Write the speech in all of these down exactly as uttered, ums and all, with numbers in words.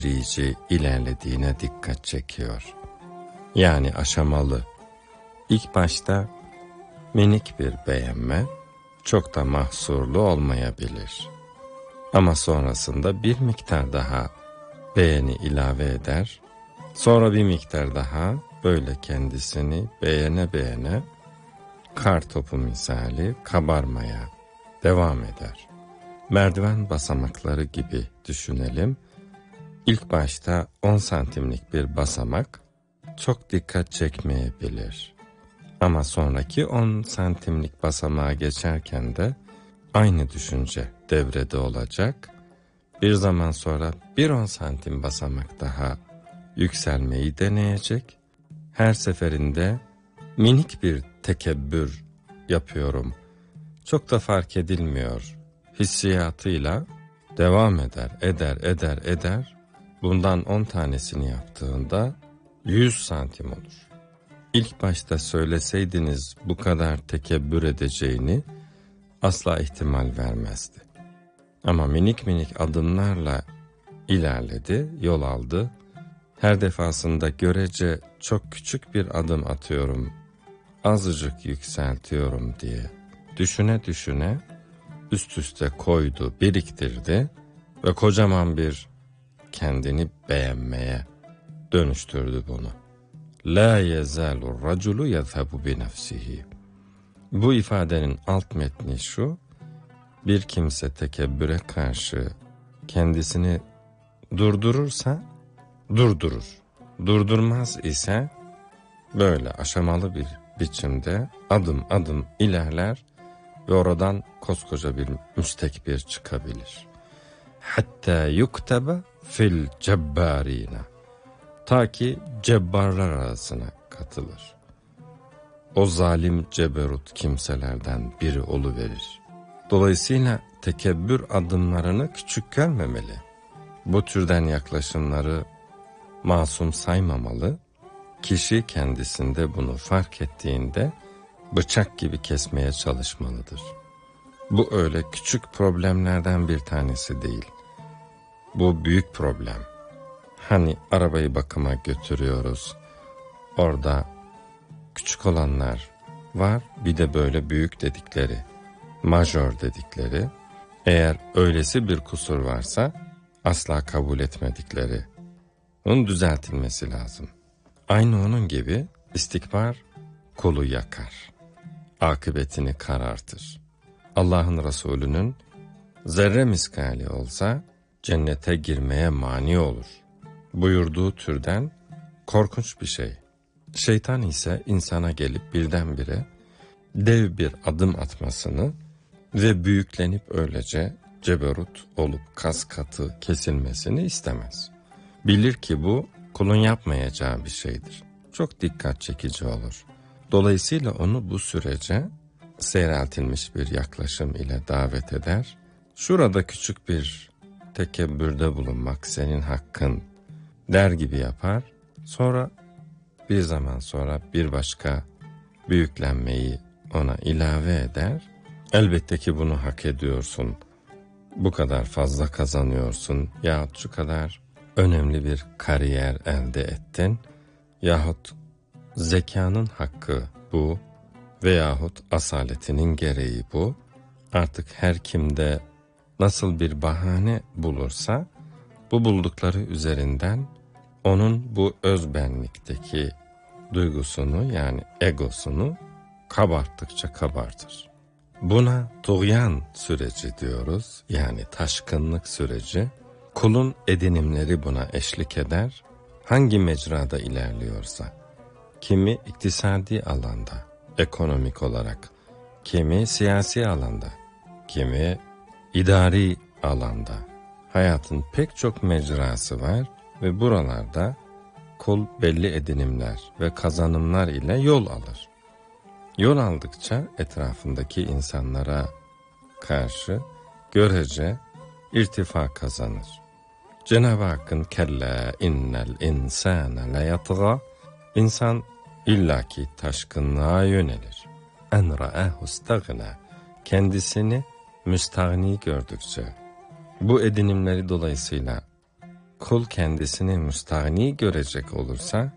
tedrici ilerlediğine dikkat çekiyor. Yani aşamalı. İlk başta minik bir beğenme çok da mahsurlu olmayabilir. Ama sonrasında bir miktar daha beğeni ilave eder, sonra bir miktar daha böyle kendisini beğene beğene kar topu misali kabarmaya devam eder. Merdiven basamakları gibi düşünelim. İlk başta on santimlik bir basamak çok dikkat çekmeyebilir. Ama sonraki on santimlik basamağa geçerken de aynı düşünce devrede olacak. Bir zaman sonra bir on santim basamak daha yükselmeyi deneyecek. Her seferinde minik bir tekebbür yapıyorum, çok da fark edilmiyor hissiyatıyla devam eder, eder, eder, eder. Bundan on tanesini yaptığında yüz santim olur. İlk başta söyleseydiniz bu kadar tekebbür edeceğini asla ihtimal vermezdi. Ama minik minik adımlarla ilerledi, yol aldı. Her defasında görece çok küçük bir adım atıyorum, azıcık yükseltiyorum diye düşüne düşüne üst üste koydu, biriktirdi ve kocaman bir kendini beğenmeye dönüştürdü bunu. La yezalu raculu yezhebu bi nefsihi. Bu ifadenin alt metni şu: bir kimse tekebbüre karşı kendisini durdurursa durdurur. Durdurmaz ise böyle aşamalı bir biçimde adım adım ilerler ve oradan koskoca bir müstekbir çıkabilir. Hatta yuktebe fil cebbarina. Ta ki cebbarlar arasına katılır. O zalim ceberut kimselerden biri oluverir. Dolayısıyla tekebbür adımlarını küçük görmemeli. Bu türden yaklaşımları masum saymamalı. Kişi kendisinde bunu fark ettiğinde bıçak gibi kesmeye çalışmalıdır. Bu öyle küçük problemlerden bir tanesi değil. Bu büyük problem. Hani arabayı bakıma götürüyoruz. Orada küçük olanlar var, bir de böyle büyük dedikleri, majör dedikleri. Eğer öylesi bir kusur varsa asla kabul etmedikleri. Onun düzeltilmesi lazım. Aynı onun gibi istikbar kulu yakar, akıbetini karartır. Allah'ın Resulü'nün zerre miskali olsa cennete girmeye mani olur buyurduğu türden korkunç bir şey. Şeytan ise insana gelip birdenbire dev bir adım atmasını ve büyüklenip öylece ceberut olup kas katı kesilmesini istemez. Bilir ki bu kulun yapmayacağı bir şeydir. Çok dikkat çekici olur. Dolayısıyla onu bu sürece seyreltilmiş bir yaklaşım ile davet eder. Şurada küçük bir tekebbürde bulunmak senin hakkın der gibi yapar. Sonra bir zaman sonra bir başka büyüklenmeyi ona ilave eder. Elbette ki bunu hak ediyorsun. Bu kadar fazla kazanıyorsun yahut şu kadar önemli bir kariyer elde ettin yahut zekanın hakkı bu veyahut asaletinin gereği bu. Artık her kimde nasıl bir bahane bulursa bu buldukları üzerinden onun bu özbenlikteki duygusunu yani egosunu kabarttıkça kabartır. Buna tuğyan süreci diyoruz, yani taşkınlık süreci. Kulun edinimleri buna eşlik eder. Hangi mecrada ilerliyorsa, kimi iktisadi alanda, ekonomik olarak, kimi siyasi alanda, kimi idari alanda. Hayatın pek çok mecrası var ve buralarda kul belli edinimler ve kazanımlar ile yol alır. Yol aldıkça etrafındaki insanlara karşı görece irtifa kazanır. Cenab-ı Hakk'ın kella innel insâne leyatgâ, insan illaki taşkınlığa yönelir. En ra'ahu istagna, kendisini müstahni gördükçe, bu edinimleri dolayısıyla kul kendisini müstahni görecek olursa,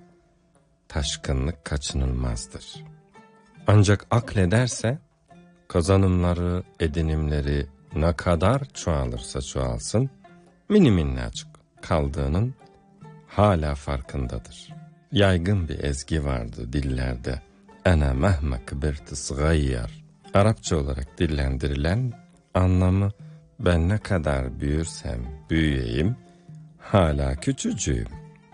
taşkınlık kaçınılmazdır. Ancak aklederse, kazanımları, edinimleri ne kadar çoğalırsa çoğalsın, mini minnacık kaldığının hala farkındadır. Yaygın bir ezgi vardı dillerde. Ana mehme kıbırtı sıgayyar. Arapça olarak dillendirilen anlamı, ben ne kadar büyürsem büyüyeyim, hala küçücüğüm.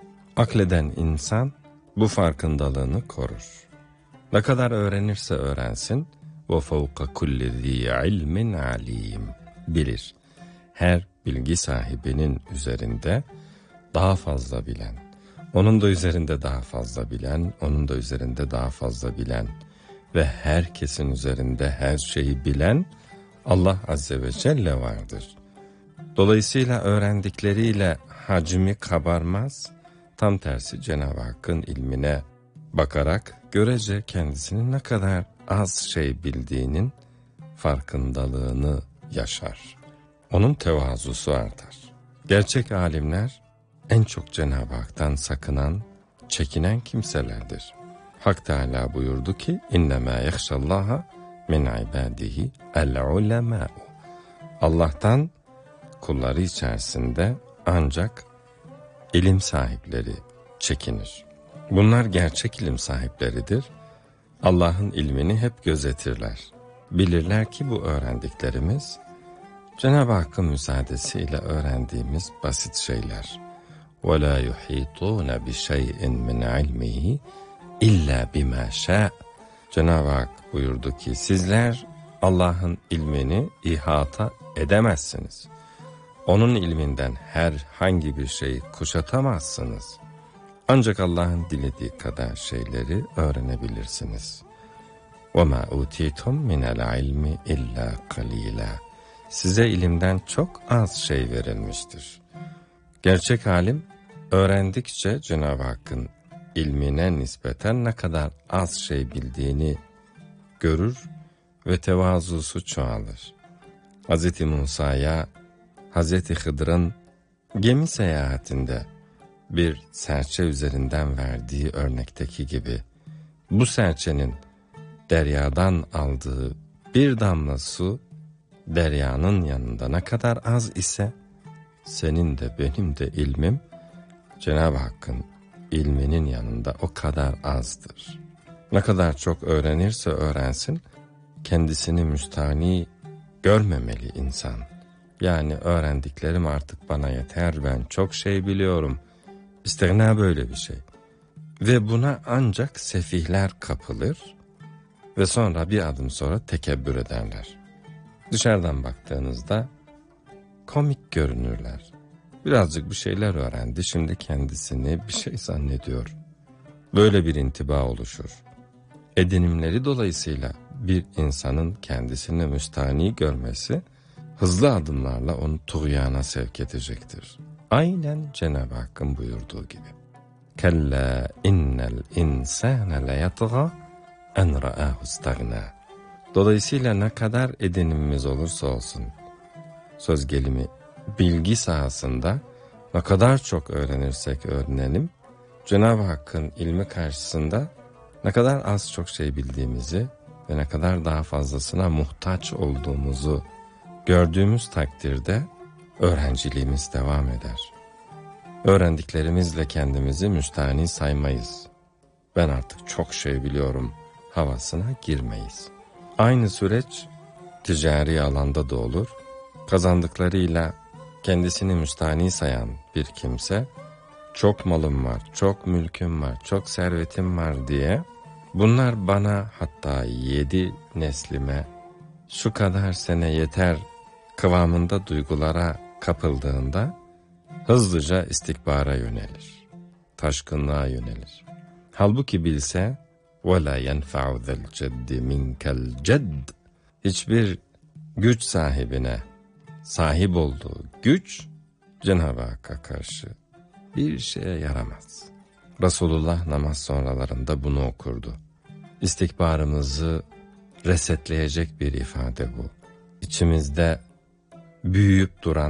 Akleden insan bu farkındalığını korur. Ne kadar öğrenirse öğrensin, ve fevka kulli zî ilmin alim, bilir. Her bilgi sahibinin üzerinde daha fazla bilen, onun da üzerinde daha fazla bilen, onun da üzerinde daha fazla bilen ve herkesin üzerinde her şeyi bilen Allah Azze ve Celle vardır. Dolayısıyla öğrendikleriyle hacmi kabarmaz, tam tersi Cenab-ı Hakk'ın ilmine bakarak görece kendisinin ne kadar az şey bildiğinin farkındalığını yaşar. Onun tevazusu artar. Gerçek alimler en çok Cenab-ı Hak'tan sakınan, çekinen kimselerdir. Hak Teâlâ buyurdu ki, İnnemâ yehşallâha min ibâdihi el-ulemâ'u. Allah'tan kulları içerisinde ancak ilim sahipleri çekinir. Bunlar gerçek ilim sahipleridir. Allah'ın ilmini hep gözetirler. Bilirler ki bu öğrendiklerimiz, Cenab-ı Hakk'ın müsaadesiyle öğrendiğimiz basit şeyler. وَلَا يُحِيطُونَ بِشَيْءٍ مِنْ عِلْمِهِ اِلَّا بِمَا شَاءَ. Cenab-ı Hak buyurdu ki, sizler Allah'ın ilmini ihata edemezsiniz. Onun ilminden herhangi bir şeyi kuşatamazsınız. Ancak Allah'ın dilediği kadar şeyleri öğrenebilirsiniz. وَمَا اُوتِيتُمْ مِنَ الْعِلْمِ اِلَّا قَلِيلًا. Size ilimden çok az şey verilmiştir. Gerçek alim, öğrendikçe Cenab-ı Hakk'ın ilmine nispeten ne kadar az şey bildiğini görür ve tevazusu çoğalır. Hz. Musa'ya Hz. Hıdır'ın gemi seyahatinde bir serçe üzerinden verdiği örnekteki gibi, bu serçenin deryadan aldığı bir damla su, deryanın yanında ne kadar az ise, senin de benim de ilmim, Cenab-ı Hakk'ın ilminin yanında o kadar azdır. Ne kadar çok öğrenirse öğrensin, kendisini müstahni görmemeli insan. Yani öğrendiklerim artık bana yeter, ben çok şey biliyorum. İstigna böyle bir şey. Ve buna ancak sefihler kapılır ve sonra bir adım sonra tekebbür ederler. Dışarıdan baktığınızda komik görünürler. Birazcık bir şeyler öğrendi, şimdi kendisini bir şey zannediyor. Böyle bir intiba oluşur. Edinimleri dolayısıyla bir insanın kendisini müstahni görmesi, hızlı adımlarla onu tuğyana sevk edecektir. Aynen Cenab-ı Hakk'ın buyurduğu gibi. Kella innel insâne leyatgâ en ra'âhu istagna. Dolayısıyla ne kadar edinimimiz olursa olsun, söz gelimi bilgi sahasında ne kadar çok öğrenirsek öğrenelim, Cenab-ı Hakk'ın ilmi karşısında ne kadar az çok şey bildiğimizi ve ne kadar daha fazlasına muhtaç olduğumuzu gördüğümüz takdirde öğrenciliğimiz devam eder. Öğrendiklerimizle kendimizi müstahni saymayız. Ben artık çok şey biliyorum havasına girmeyiz. Aynı süreç ticari alanda da olur. Kazandıklarıyla kendisini müstahni sayan bir kimse, çok malım var, çok mülküm var, çok servetim var diye, bunlar bana, hatta yedi neslime şu kadar sene yeter kıvamında duygulara kapıldığında hızlıca istikbara yönelir, taşkınlığa yönelir. Halbuki bilse وَلَا يَنْفَعُ ذَا الْجَدِّ مِنْكَ الْجَدِّ. Hiçbir güç sahibine sahip olduğu güç Cenab-ı Hakk'a karşı bir şeye yaramaz. Resulullah namaz sonralarında bunu okurdu. İstikbarımızı resetleyecek bir ifade bu. İçimizde büyüyüp duran,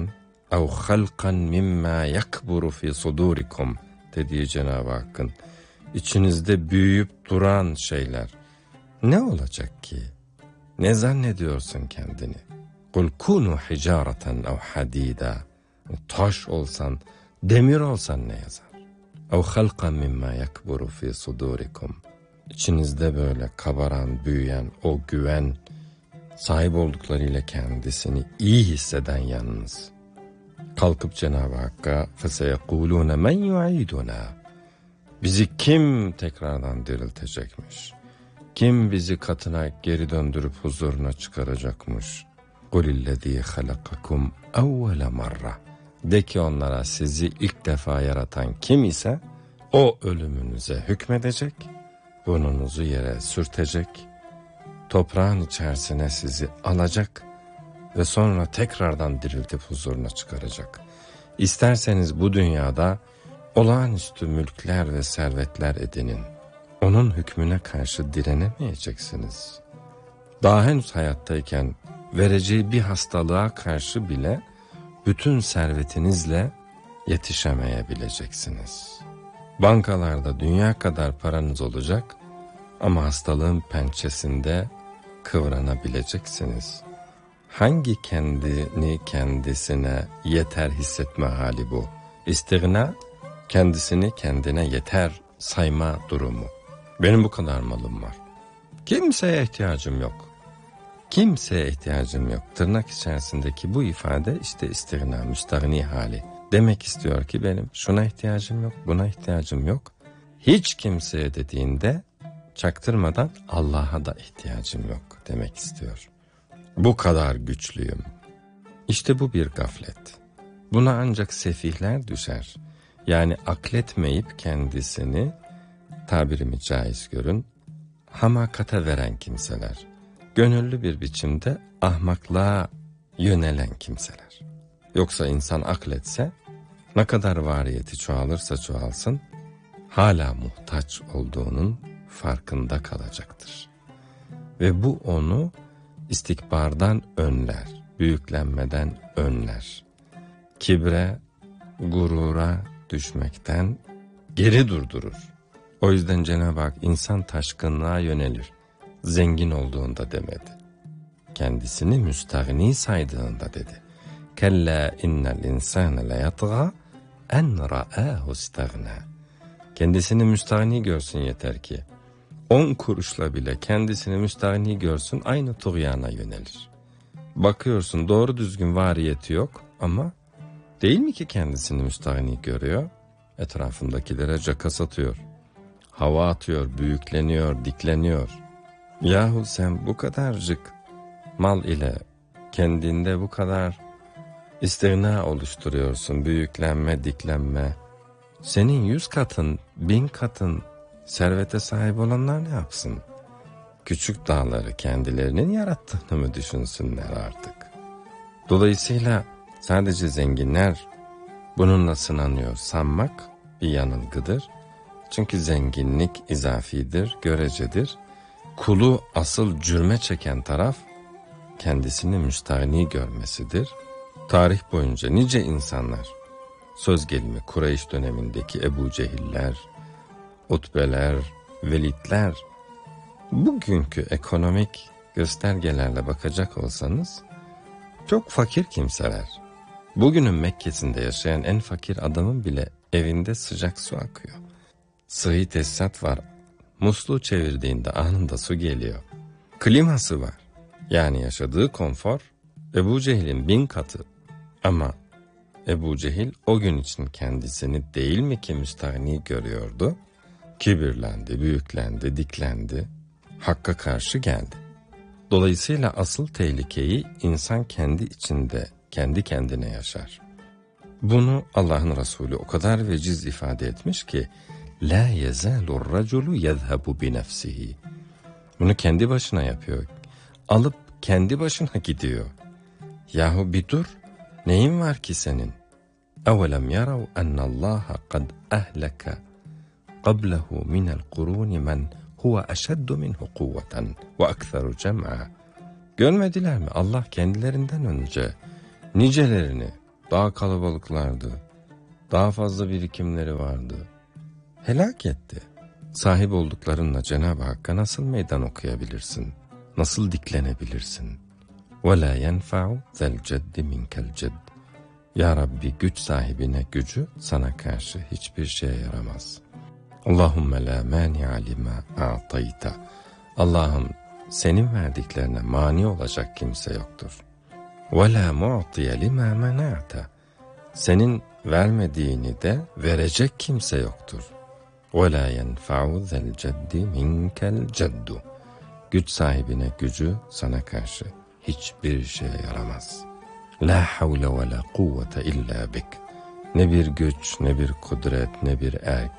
ev halqan mimma yakburu fi sudurikum dediği Cenab-ı Hakk'ın içinizde büyüyüp duran şeyler ne olacak ki? Ne zannediyorsun kendini? Kul kunu hicareten ev hadida. Taş olsan, demir olsan ne yazar? Ev halqan mimma yakburu fi sudurikum. İçinizde böyle kabaran, büyüyen o güven, sahip olduklarıyla kendisini iyi hisseden yanınız. Kalkıp Cenab-ı Hakk'a فَسَيَقُولُونَ مَنْ يُعِيدُنَا. Bizi kim tekrardan diriltecekmiş? Kim bizi katına geri döndürüp huzuruna çıkaracakmış? قُلِ الَّذ۪ي خَلَقَكُمْ اَوَّلَ مَرَّةً. De ki onlara sizi ilk defa yaratan kim ise o ölümünüze hükmedecek, burnunuzu yere sürtecek, toprağın içerisine sizi alacak ve sonra tekrardan diriltip huzuruna çıkaracak. İsterseniz bu dünyada olağanüstü mülkler ve servetler edinin. Onun hükmüne karşı direnemeyeceksiniz. Daha henüz hayattayken vereceği bir hastalığa karşı bile bütün servetinizle yetişemeyebileceksiniz. Bankalarda dünya kadar paranız olacak ama hastalığın pençesinde kıvranabileceksiniz. Hangi kendini kendisine yeter hissetme hali bu? İstigna, kendisini kendine yeter sayma durumu. Benim bu kadar malım var. Kimseye ihtiyacım yok. Kimseye ihtiyacım yok. Tırnak içerisindeki bu ifade işte istigna, müstahni hali. Demek istiyor ki benim şuna ihtiyacım yok, buna ihtiyacım yok. Hiç kimseye dediğinde çaktırmadan Allah'a da ihtiyacım yok demek istiyor. Bu kadar güçlüyüm. İşte bu bir gaflet. Buna ancak sefihler düşer. Yani akletmeyip kendisini, tabirimi caiz görün, hamakata veren kimseler. Gönüllü bir biçimde ahmaklığa yönelen kimseler. Yoksa insan akletse, ne kadar variyeti çoğalırsa çoğalsın, hala muhtaç olduğunun farkında kalacaktır. Ve bu onu istikbardan önler, büyüklenmeden önler. Kibre, gurura düşmekten geri durdurur. O yüzden Cenab-ı Hak insan taşkınlığa yönelir. Zengin olduğunda demedi. Kendisini müstahni saydığında dedi. Kella innel insane le yatgâ en ra'âhu istagna. Kendisini müstahni görsün yeter ki. On kuruşla bile kendisini müstahni görsün aynı tuğyana yönelir. Bakıyorsun doğru düzgün variyeti yok ama değil mi ki kendisini müstahni görüyor? Etrafındakilere caka satıyor. Hava atıyor, büyükleniyor, dikleniyor. Yahu sen bu kadarcık mal ile kendinde bu kadar istigna oluşturuyorsun, büyüklenme, diklenme. Senin yüz katın, bin katın servete sahip olanlar ne yapsın? Küçük dağları kendilerinin yarattığını mı düşünsünler artık? Dolayısıyla sadece zenginler bununla sınanıyor sanmak bir yanılgıdır. Çünkü zenginlik izafidir, görecedir. Kulu asıl cürme çeken taraf kendisini müstahni görmesidir. Tarih boyunca nice insanlar, söz gelimi Kureyş dönemindeki Ebu Cehiller, Utbeler, Velidler, bugünkü ekonomik göstergelerle bakacak olsanız çok fakir kimseler. Bugünün Mekke'sinde yaşayan en fakir adamın bile evinde sıcak su akıyor. Sıhhi tesisat var. Musluğu çevirdiğinde anında su geliyor. Kliması var. Yani yaşadığı konfor Ebu Cehil'in bin katı. Ama Ebu Cehil o gün için kendisini değil mi ki müstahni görüyordu? Kibirlendi, büyüklendi, diklendi. Hakka karşı geldi. Dolayısıyla asıl tehlikeyi insan kendi içinde, kendi kendine yaşar. Bunu Allah'ın Resulü o kadar veciz ifade etmiş ki La yezalur raculu yezhebu bi nefsihi. Bunu kendi başına yapıyor. Alıp kendi başına gidiyor. Yahu bir dur. Neyin var ki senin? Evelem yarav ennallaha kad ahlaka qablehu minel kuruni men huve eşeddu minhu kuvveten ve ekseru cem'a. Görmediler mi? Allah kendilerinden önce nicelerini, daha kalabalıklardı, daha fazla birikimleri vardı. Helak etti. Sahip olduklarınla Cenab-ı Hakk'a nasıl meydan okuyabilirsin? Nasıl diklenebilirsin? وَلَا يَنْفَعُ ذَا الْجَدِّ مِنْكَ الْجَدِّ. Ya Rabbi, güç sahibine gücü sana karşı hiçbir şeye yaramaz. Allahümme la mani'a lima a'tayta. Allah'ım, senin verdiklerine mani olacak kimse yoktur. وَلَا مُعْطِيَ لِمَا مَنَعْتَ. Senin vermediğini de verecek kimse yoktur. وَلَا يَنْفَعُ ذَا الْجَدِّ مِنْكَ الْجَدُّ. Güç sahibine gücü sana karşı hiçbir şeye yaramaz. La havle ve la kuvvete illa bik. Ne bir güç, ne bir kudret, ne bir erk.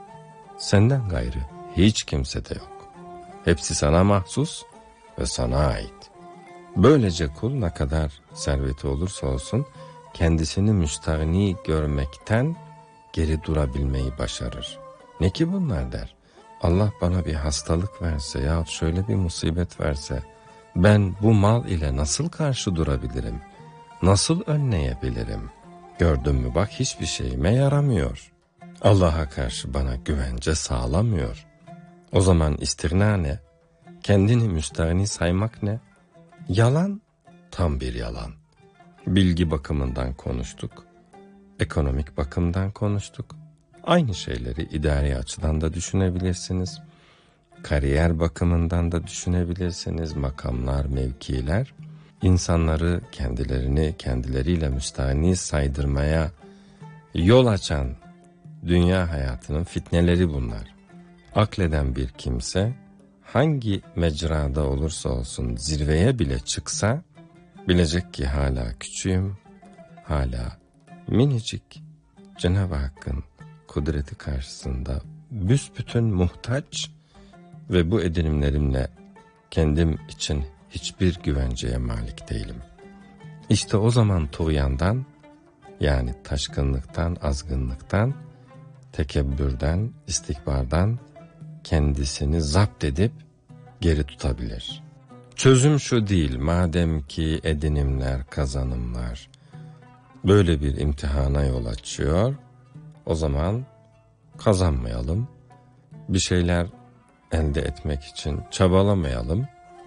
Senden gayrı hiç kimsede yok. Hepsi sana mahsus ve sana ait. Böylece kul ne kadar serveti olursa olsun kendisini müstahni görmekten geri durabilmeyi başarır. Ne ki bunlar der. Allah bana bir hastalık verse yahut şöyle bir musibet verse ben bu mal ile nasıl karşı durabilirim? Nasıl önleyebilirim? Gördün mü bak, hiçbir şeyime yaramıyor. Allah'a karşı bana güvence sağlamıyor. O zaman istigna ne? Kendini müstahni saymak ne? Yalan, tam bir yalan. Bilgi bakımından konuştuk. Ekonomik bakımdan konuştuk. Aynı şeyleri idari açıdan da düşünebilirsiniz. Kariyer bakımından da düşünebilirsiniz. Makamlar, mevkiler, insanları kendilerini kendileriyle müstahni saydırmaya yol açan dünya hayatının fitneleri bunlar. Akleden bir kimse hangi mecrada olursa olsun zirveye bile çıksa bilecek ki hala küçüğüm, hala minicik. Cenab-ı Hakk'ın kudreti karşısında büsbütün muhtaç ve bu edinimlerimle kendim için hiçbir güvenceye malik değilim. İşte o zaman tuğyandan, yani taşkınlıktan, azgınlıktan, tekebbürden, istikbardan kendisini zapt edip geri tutabilir. Çözüm şu değil, madem ki edinimler, kazanımlar böyle bir imtihana yol açıyor, o zaman kazanmayalım, bir şeyler elde etmek için çabalamayalım,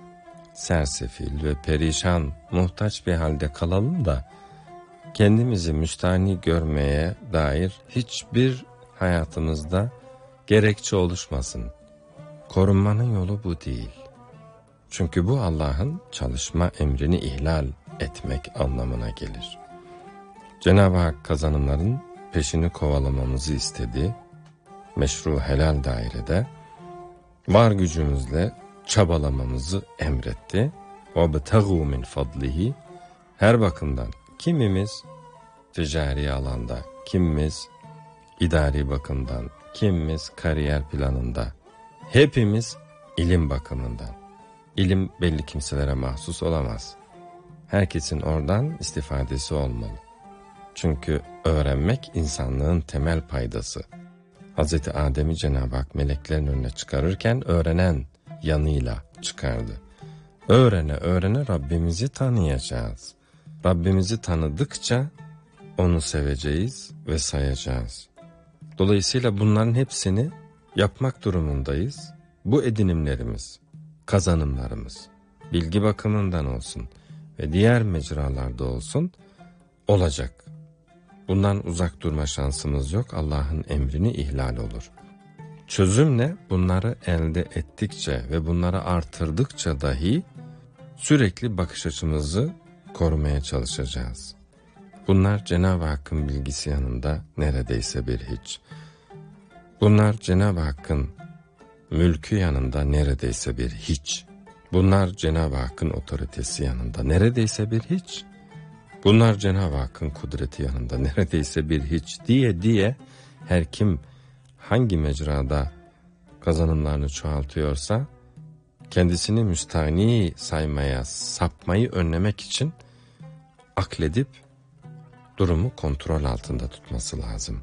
sersefil ve perişan, muhtaç bir halde kalalım da kendimizi müstahni görmeye dair hiçbir hayatımızda gerekçe oluşmasın. Korunmanın yolu bu değil. Çünkü bu Allah'ın çalışma emrini ihlal etmek anlamına gelir. Cenab-ı Hak kazanımların peşini kovalamamızı istedi. Meşru helal dairede var gücümüzle çabalamamızı emretti. وَبْتَغُوا مِنْ فَضْلِهِ. Her bakımdan, kimimiz ticari alanda, kimimiz idari bakımdan, kimimiz kariyer planında, hepimiz ilim bakımından. İlim belli kimselere mahsus olamaz. Herkesin oradan istifadesi olmalı. Çünkü öğrenmek insanlığın temel paydası. Hazreti Adem'i Cenab-ı Hak meleklerin önüne çıkarırken öğrenen yanıyla çıkardı. Öğrene öğrene Rabbimizi tanıyacağız. Rabbimizi tanıdıkça onu seveceğiz ve sayacağız. Dolayısıyla bunların hepsini yapmak durumundayız. Bu edinimlerimiz, kazanımlarımız, bilgi bakımından olsun ve diğer mecralarda olsun olacak. Bundan uzak durma şansımız yok. Allah'ın emrini ihlal olur. Çözüm ne? Bunları elde ettikçe ve bunları artırdıkça dahi sürekli bakış açımızı korumaya çalışacağız. Bunlar Cenab-ı Hakk'ın bilgisi yanında neredeyse bir hiç. Bunlar Cenab-ı Hakk'ın mülkü yanında neredeyse bir hiç. Bunlar Cenab-ı Hakk'ın otoritesi yanında neredeyse bir hiç. Bunlar Cenab-ı Hakk'ın kudreti yanında neredeyse bir hiç diye diye her kim hangi mecrada kazanımlarını çoğaltıyorsa kendisini müstahni saymaya, sapmayı önlemek için akledip durumu kontrol altında tutması lazım.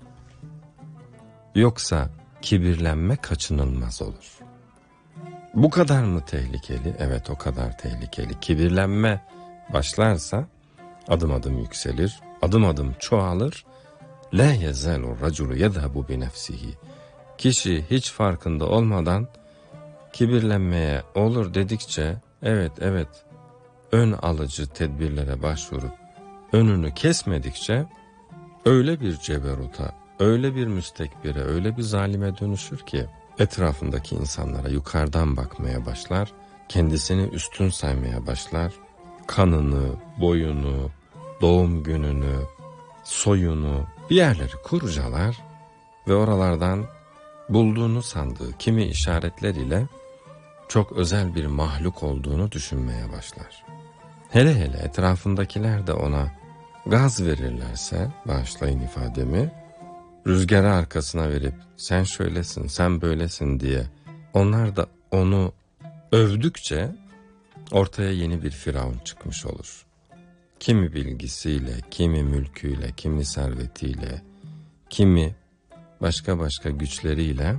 Yoksa kibirlenme kaçınılmaz olur. Bu kadar mı tehlikeli? Evet, o kadar tehlikeli. Kibirlenme başlarsa adım adım yükselir, adım adım çoğalır. La yezalu raculu yezhebu bi nefsihi. Kişi hiç farkında olmadan kibirlenmeye olur dedikçe, evet evet, ön alıcı tedbirlere başvurup önünü kesmedikçe öyle bir ceberuta, öyle bir müstekbire, öyle bir zalime dönüşür ki etrafındaki insanlara yukarıdan bakmaya başlar, kendisini üstün saymaya başlar, kanını, boyunu, doğum gününü, soyunu, bir yerleri kurcalar ve oralardan bulduğunu sandığı kimi işaretler ile çok özel bir mahluk olduğunu düşünmeye başlar. Hele hele etrafındakiler de ona gaz verirlerse, bağışlayın ifademi, rüzgarı arkasına verip sen şöylesin, sen böylesin diye onlar da onu övdükçe ortaya yeni bir firavun çıkmış olur. Kimi bilgisiyle, kimi mülküyle, kimi servetiyle, kimi başka başka güçleriyle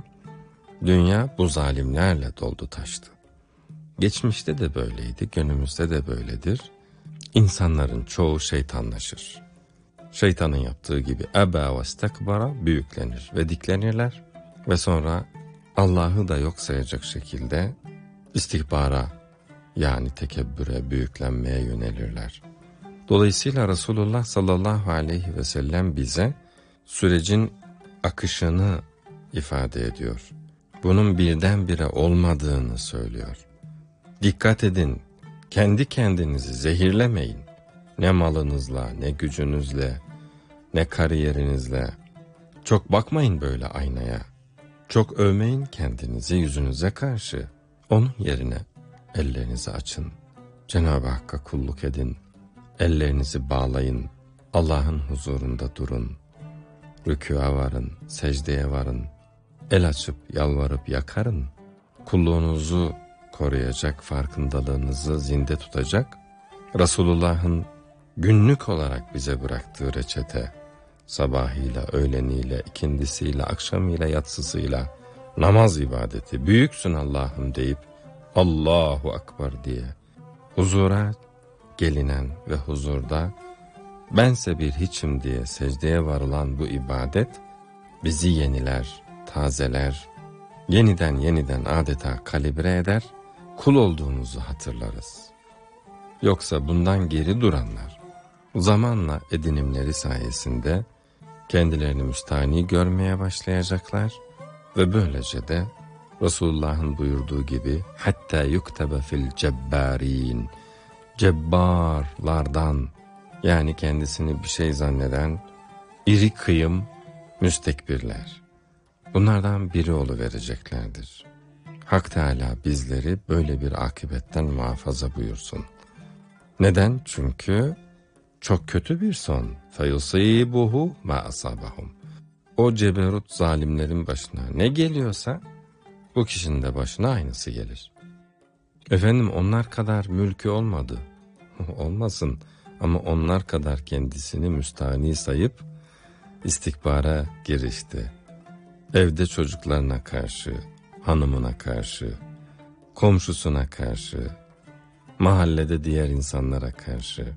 dünya bu zalimlerle doldu taştı. Geçmişte de böyleydi, günümüzde de böyledir. İnsanların çoğu şeytanlaşır. Şeytanın yaptığı gibi eba ve istekbara, büyüklenir ve diklenirler ve sonra Allah'ı da yok sayacak şekilde istikbara, yani tekebbüre, büyüklenmeye yönelirler. Dolayısıyla Resulullah sallallahu aleyhi ve sellem bize sürecin akışını ifade ediyor. Bunun birdenbire olmadığını söylüyor. Dikkat edin, kendi kendinizi zehirlemeyin. Ne malınızla, ne gücünüzle, ne kariyerinizle. Çok bakmayın böyle aynaya. Çok övmeyin kendinizi yüzünüze karşı. Onun yerine ellerinizi açın. Cenab-ı Hakk'a kulluk edin. Ellerinizi bağlayın. Allah'ın huzurunda durun. Rükûa varın, secdeye varın. El açıp yalvarıp yakarın. Kulluğunuzu koruyacak, farkındalığınızı zinde tutacak Resulullah'ın günlük olarak bize bıraktığı reçete, sabahıyla, öğleniyle, ikindisiyle, akşamıyla, yatsısıyla namaz ibadeti, büyüksün Allah'ım deyip Allahu Akbar diye huzura gelinen ve huzurda bense bir hiçim diye secdeye varılan bu ibadet bizi yeniler, tazeler, yeniden yeniden adeta kalibre eder, kul olduğumuzu hatırlarız. Yoksa bundan geri duranlar zamanla edinimleri sayesinde kendilerini müstahni görmeye başlayacaklar ve böylece de Resulullah'ın buyurduğu gibi hatta yuktebe fil cebbarin, cebbarlardan, yani kendisini bir şey zanneden iri kıyım müstekbirler, bunlardan biri oluvereceklerdir. Hak Teâlâ bizleri böyle bir akıbetten muhafaza buyursun. Neden? Çünkü çok kötü bir son. فَيُصِيبُهُ مَا أَصَابَهُمْ. O ceberut zalimlerin başına ne geliyorsa bu kişinin de başına aynısı gelir. Efendim onlar kadar mülkü olmadı. Olmasın ama onlar kadar kendisini müstahni sayıp istikbara girişti. Evde çocuklarına karşı, hanımına karşı, komşusuna karşı, mahallede diğer insanlara karşı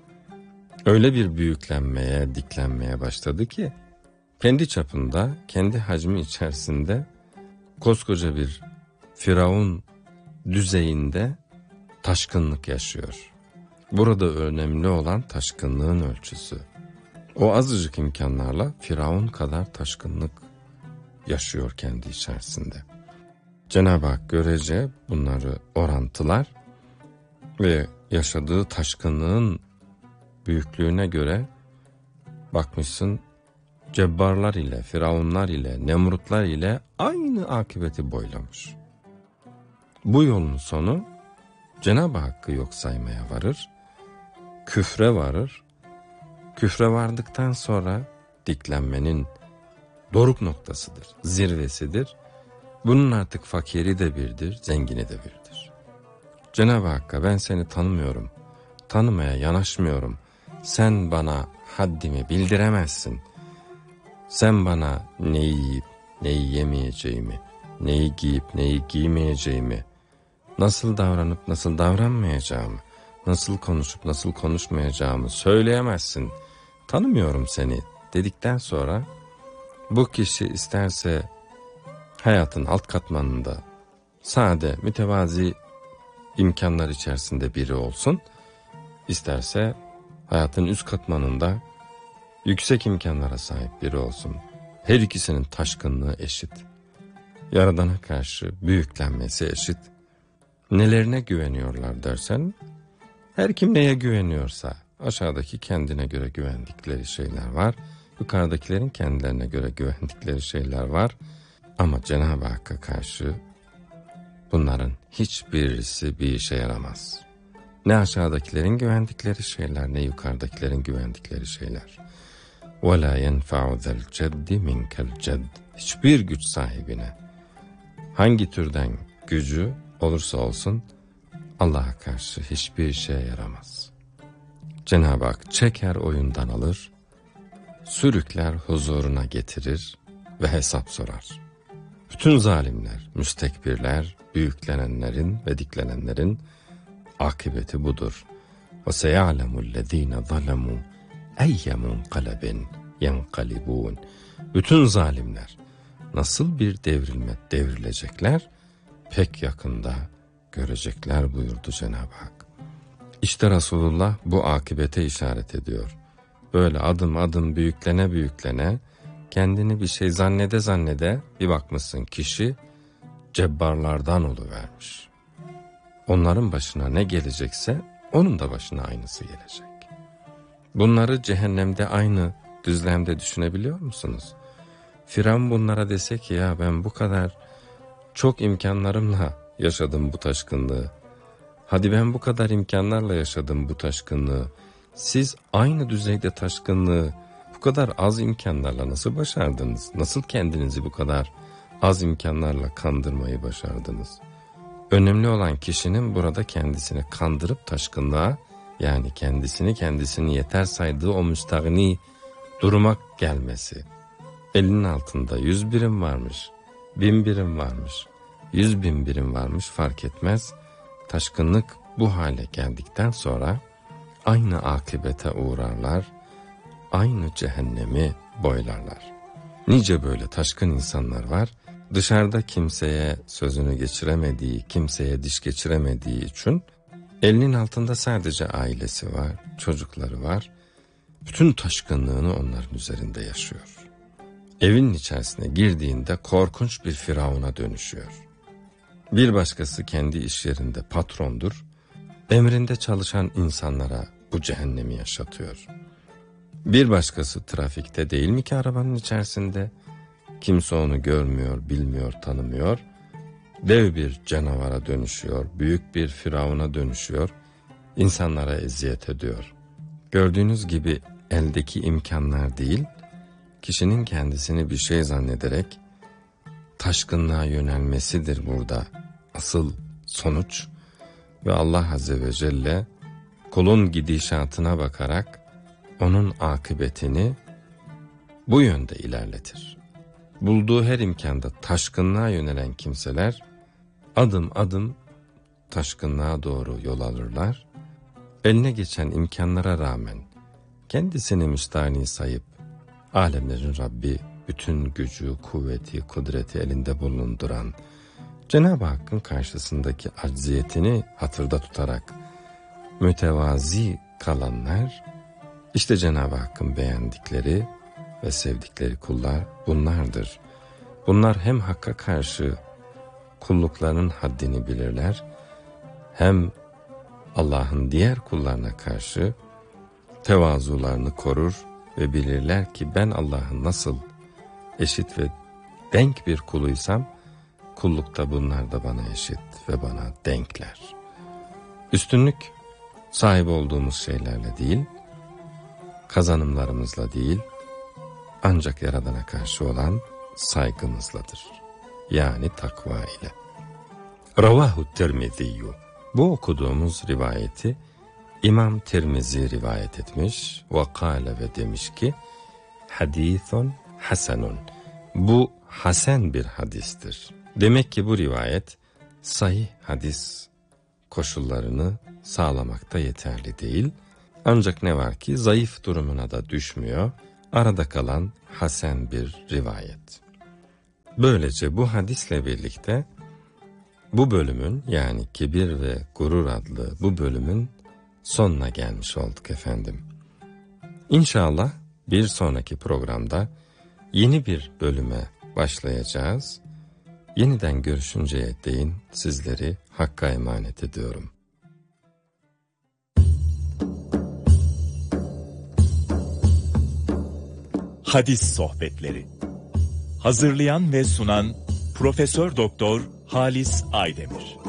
öyle bir büyüklenmeye, diklenmeye başladı ki kendi çapında, kendi hacmi içerisinde koskoca bir firavun düzeyinde taşkınlık yaşıyor. Burada önemli olan taşkınlığın ölçüsü. O azıcık imkanlarla firavun kadar taşkınlık yaşıyor kendi içerisinde. Cenab-ı Hak görece bunları orantılar ve yaşadığı taşkınlığın büyüklüğüne göre bakmışsın cebbarlar ile, firavunlar ile, nemrutlar ile aynı akıbeti boylamış. Bu yolun sonu Cenab-ı Hakk'ı yok saymaya varır, küfre varır. Küfre vardıktan sonra diklenmenin doruk noktasıdır, zirvesidir. Bunun artık fakiri de birdir, zengini de birdir. Cenab-ı Hakk'a ben seni tanımıyorum, tanımaya yanaşmıyorum. Sen bana haddimi bildiremezsin. Sen bana neyi yiyip neyi yemeyeceğimi, neyi giyip neyi giymeyeceğimi, nasıl davranıp nasıl davranmayacağımı, nasıl konuşup nasıl konuşmayacağımı söyleyemezsin. tanımıyorum seni dedikten sonra bu kişi isterse hayatın alt katmanında sade, mütevazi imkanlar içerisinde biri olsun, isterse hayatın üst katmanında yüksek imkanlara sahip biri olsun. Her ikisinin taşkınlığı eşit. Yaradana karşı büyüklenmesi eşit. Nelerine güveniyorlar dersen, her kim neye güveniyorsa, aşağıdaki kendine göre güvendikleri şeyler var, yukarıdakilerin kendilerine göre güvendikleri şeyler var. Ama Cenab-ı Hakk'a karşı bunların hiçbirisi bir işe yaramaz. Ne aşağıdakilerin güvendikleri şeyler, ne yukarıdakilerin güvendikleri şeyler. وَلَا يَنْفَعُ ذَا الْجَدِّ مِنْكَ الْجَدِّ Hiçbir güç sahibine, hangi türden gücü olursa olsun, Allah'a karşı hiçbir şeye yaramaz. Cenab-ı Hak çeker oyundan alır, sürükler huzuruna getirir ve hesap sorar. Bütün zalimler, müstekbirler, büyüklenenlerin ve diklenenlerin akıbeti budur. وَسَيَعْلَمُ الَّذ۪ينَ ظَلَمُوا اَيَّ مُنْقَلَبٍ يَنْقَلِبُونَ Bütün zalimler nasıl bir devrilme devrilecekler, pek yakında görecekler buyurdu Cenab-ı Hak. İşte Resulullah bu akıbete işaret ediyor. Böyle adım adım büyüklene büyüklene, kendini bir şey zannede zannede bir bakmışsın kişi cebbarlardan oluvermiş. Onların başına ne gelecekse onun da başına aynısı gelecek. Bunları cehennemde aynı düzlemde düşünebiliyor musunuz? Firavun bunlara dese ki ya ben bu kadar çok imkanlarımla yaşadım bu taşkınlığı. Hadi ben bu kadar imkanlarla yaşadım bu taşkınlığı. Siz aynı düzeyde taşkınlığı bu kadar az imkanlarla nasıl başardınız? Nasıl kendinizi bu kadar az imkanlarla kandırmayı başardınız? Önemli olan kişinin burada kendisini kandırıp taşkınlığa, yani kendisini kendisini yeter saydığı o müstahni duruma gelmesi. Elinin altında yüz birim varmış, bin birim varmış, yüz bin birim varmış fark etmez. Taşkınlık bu hale geldikten sonra aynı akıbete uğrarlar, aynı cehennemi boylarlar. Nice böyle taşkın insanlar var, dışarıda kimseye sözünü geçiremediği, kimseye diş geçiremediği için elinin altında sadece ailesi var, çocukları var. Bütün taşkınlığını onların üzerinde yaşıyor. Evinin içerisine girdiğinde korkunç bir firavuna dönüşüyor. Bir başkası kendi iş yerinde patrondur, emrinde çalışan insanlara bu cehennemi yaşatıyor. Bir başkası trafikte değil mi ki arabanın içerisinde? Kimse onu görmüyor, bilmiyor, tanımıyor. Dev bir canavara dönüşüyor, büyük bir firavuna dönüşüyor, insanlara eziyet ediyor. Gördüğünüz gibi eldeki imkanlar değil, kişinin kendisini bir şey zannederek taşkınlığa yönelmesidir burada asıl sonuç. Ve Allah Azze ve Celle kulun gidişatına bakarak onun akıbetini bu yönde ilerletir. Bulduğu her imkanda taşkınlığa yönelen kimseler adım adım taşkınlığa doğru yol alırlar. Eline geçen imkanlara rağmen kendisini müstahni sayıp alemlerin Rabbi, bütün gücü, kuvveti, kudreti elinde bulunduran Cenab-ı Hakk'ın karşısındaki acziyetini hatırda tutarak mütevazi kalanlar, işte Cenab-ı Hakk'ın beğendikleri ve sevdikleri kullar bunlardır. Bunlar hem Hakk'a karşı kulluklarının haddini bilirler, hem Allah'ın diğer kullarına karşı tevazularını korur ve bilirler ki ben Allah'ın nasıl eşit ve denk bir kuluysam, kullukta bunlar da bana eşit ve bana denkler. Üstünlük sahip olduğumuz şeylerle değil, kazanımlarımızla değil, ancak Yaradan'a karşı olan saygımızladır. Yani takva ile. Ravahu Tirmizi'yu. Bu okuduğumuz rivayeti İmam Tirmizi rivayet etmiş ve kâle ve demiş ki hadîthun hasenun. Bu hasen bir hadistir. Demek ki bu rivayet sahih hadis koşullarını sağlamakta yeterli değil. Ancak ne var ki zayıf durumuna da düşmüyor, arada kalan hasen bir rivayet. Böylece bu hadisle birlikte bu bölümün, yani Kibir ve Gurur adlı bu bölümün sonuna gelmiş olduk efendim. İnşallah bir sonraki programda yeni bir bölüme başlayacağız. Yeniden görüşünceye değin sizleri Hakk'a emanet ediyorum. Hadis Sohbetleri. Hazırlayan ve sunan Profesör Doktor Halis Aydemir.